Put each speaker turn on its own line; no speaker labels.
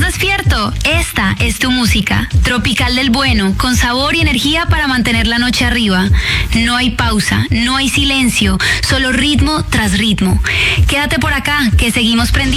despierto? Esta es tu música. Tropical del bueno, con sabor y energía para mantener la noche arriba. No hay pausa, no hay silencio, solo ritmo tras ritmo. Quédate por acá, que seguimos prendidos.